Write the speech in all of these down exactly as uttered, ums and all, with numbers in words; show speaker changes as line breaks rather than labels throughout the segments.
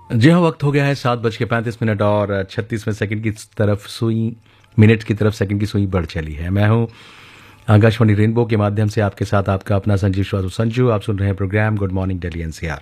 जी हाँ, वक्त हो गया है सात बज के पैंतीस मिनट और छत्तीसवें सेकंड की तरफ सुई मिनट की तरफ सेकंड की सुई बढ़ चली है। मैं हूँ आकाशवाणी रेनबो के माध्यम से आपके साथ आपका अपना संजीव श्वासु संजू। आप सुन रहे हैं programme good morning Delhi NCR.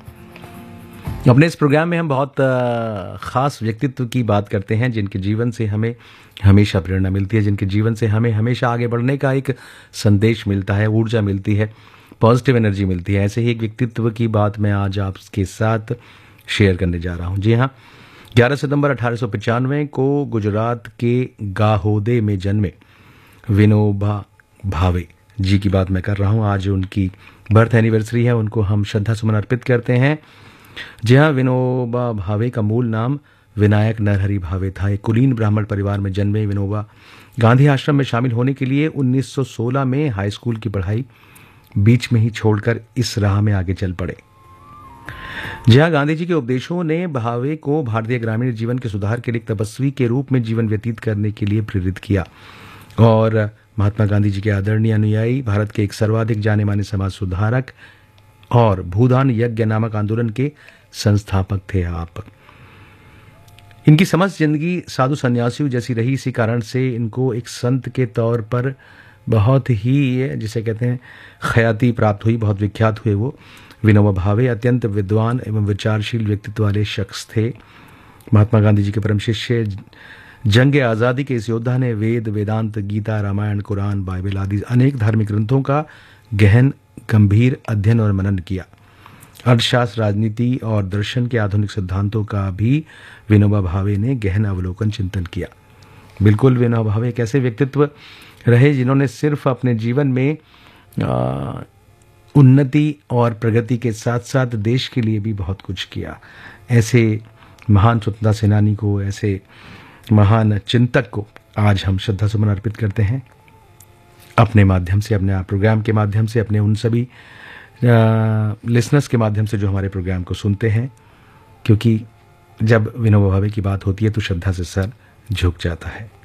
अपने इस प्रोग्राम में हम बहुत अ, खास व्यक्तित्व की बात करते हैं जिनके जीवन से हमें हमेशा प्रेरणा मिलती है, जिनके जीवन से हमें हमेशा आगे बढ़ने का एक संदेश मिलता है, ऊर्जा मिलती है, पॉजिटिव एनर्जी मिलती है। ऐसे ही एक व्यक्तित्व की बात मैं आज आपके साथ शेयर करने जा रहा हूँ। जी हाँ, ग्यारह सितंबर अठारह सौ पचानवे को गुजरात के गाहोदे में जन्मे विनोबा भावे जी की बात मैं कर रहा हूँ। आज उनकी बर्थ एनिवर्सरी है, उनको हम श्रद्धा सुमन अर्पित करते हैं। जी हाँ, विनोबा भावे का मूल नाम विनायक नरहरि भावे था। एक कुलीन ब्राह्मण परिवार में जन्मे विनोबा गांधी आश्रम में शामिल होने के लिए उन्नीस सौ सोलह में हाई स्कूल की पढ़ाई बीच में ही छोड़कर इस राह में आगे चल पड़े। जी हाँ, गांधी जी के उपदेशों ने भावे को भारतीय ग्रामीण जीवन के सुधार के लिए एक तपस्वी के रूप में जीवन व्यतीत करने के लिए प्रेरित किया और महात्मा गांधी जी के आदरणीय अनुयायी, भारत के एक सर्वाधिक जाने माने समाज सुधारक और भूदान यज्ञ नामक आंदोलन के संस्थापक थे आप। इनकी समस्त जिंदगी साधु सन्यासियों जैसी रही, इसी कारण से इनको एक संत के तौर पर बहुत ही, जिसे कहते हैं, ख्याति प्राप्त हुई, बहुत विख्यात हुए वो। विनोबा भावे अत्यंत विद्वान एवं विचारशील व्यक्तित्व वाले शख्स थे। महात्मा गांधी जी के परम शिष्य, जंग आज़ादी के इस योद्धा ने वेद, वेदांत, गीता, रामायण, कुरान, बाइबल आदि अनेक धार्मिक ग्रंथों का गहन गंभीर अध्ययन और मनन किया। अर्थशास्त्र, राजनीति और दर्शन के आधुनिक सिद्धांतों का भी विनोबा भावे ने गहन अवलोकन चिंतन किया। बिल्कुल, विनोबा भावे एक ऐसे व्यक्तित्व रहे जिन्होंने सिर्फ अपने जीवन में आ, उन्नति और प्रगति के साथ साथ देश के लिए भी बहुत कुछ किया। ऐसे महान स्वतंत्रता सेनानी को, ऐसे महान चिंतक को आज हम श्रद्धा सुमन अर्पित करते हैं अपने माध्यम से, अपने प्रोग्राम के माध्यम से, अपने उन सभी लिसनर्स के माध्यम से जो हमारे प्रोग्राम को सुनते हैं, क्योंकि जब विनोबा भावे की बात होती है तो श्रद्धा से सर झुक जाता है।